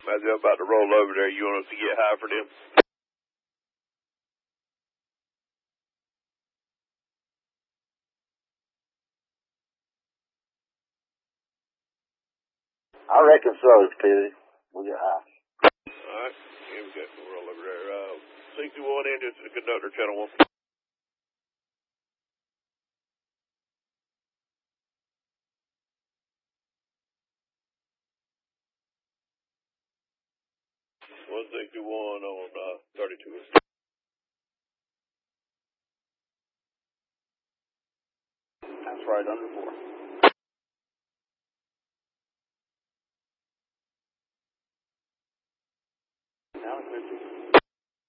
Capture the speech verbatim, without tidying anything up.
As they're about to roll over there, you want us to get high for them? I reckon so, Speedy. We'll get high. Alright, here we go. We'll roll over there. Uh, sixty-one in, this is the conductor, channel one. one sixty-one on uh, thirty-two. That's right, under four.